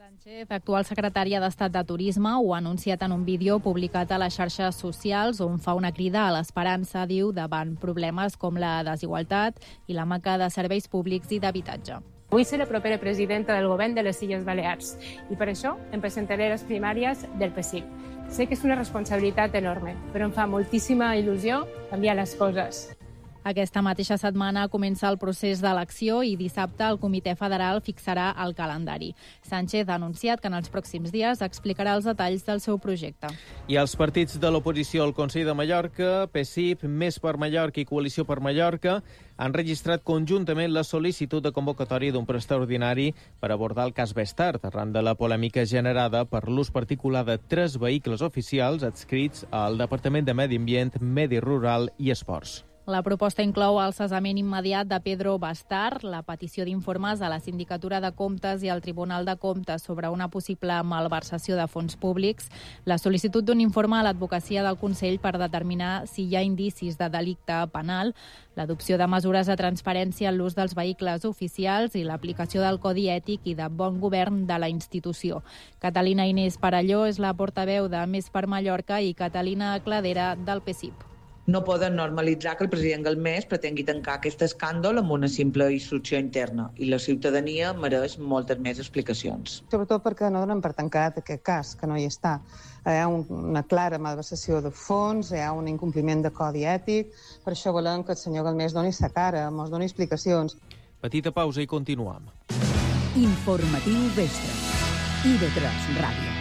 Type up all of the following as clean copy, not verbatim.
Sánchez, actual secretària d'Estat de Turisme, ho ha anunciat en un vídeo publicat a les xarxes socials on fa una crida a l'esperança, diu, davant problemes com la desigualtat i la manca de serveis públics i d'habitatge. Vull ser la propera presidenta del govern de les Illes Balears i per això em presentaré a les primàries del PSIC. Sé que és una responsabilitat enorme, però em fa moltíssima il·lusió canviar les coses. Aquesta mateixa setmana comença el procés d'elecció i dissabte el Comitè Federal fixarà el calendari. Sánchez ha anunciat que en els pròxims dies explicarà els detalls del seu projecte. I els partits de l'oposició al Consell de Mallorca, PSIP, Més per Mallorca i Coalició per Mallorca, han registrat conjuntament la sol·licitud de convocatòria d'un ple extraordinari per abordar el cas Bestart, arran de la polèmica generada per l'ús particular de 3 vehicles oficials adscrits al Departament de Medi Ambient, Medi Rural i Esports. La proposta inclou el cessament immediat de Pedro Bestart, la petició d'informes a la Sindicatura de Comptes i al Tribunal de Comptes sobre una possible malversació de fons públics, la sol·licitud d'un informe a l'advocacia del Consell per determinar si hi ha indicis de delicte penal, l'adopció de mesures de transparència en l'ús dels vehicles oficials i l'aplicació del Codi Ètic i de bon govern de la institució. Catalina Inés Parelló és la portaveu de Més per Mallorca i Catalina Cladera del PSIP. No poden normalitzar que el president Galmés pretengui tancar aquest escàndol amb una simple instrucció interna i la ciutadania mereix moltes més explicacions. Sobretot perquè no donen per tancat aquest cas, que no hi està. Hi ha una clara malversació de fons, hi ha un incompliment de codi ètic, per això volem que el senyor Galmés doni sa cara, ens doni explicacions. Petita pausa i continuem. Informatiu Vespre. IB3 Ràdio.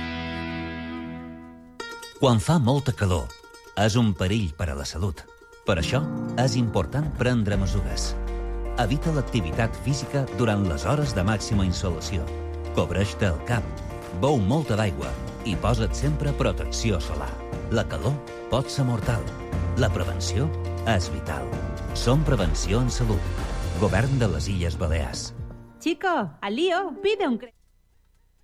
Quan fa molta calor, és un perill per a la salut. Per això, és important prendre mesures. Evita l'activitat física durant les hores de màxima insolació. Cobreix-te el cap, beu molta d'aigua i posa't sempre protecció solar. La calor pot ser mortal. La prevenció és vital. Som Prevenció en Salut. Govern de les Illes Balears. Chico, al lío, pide un...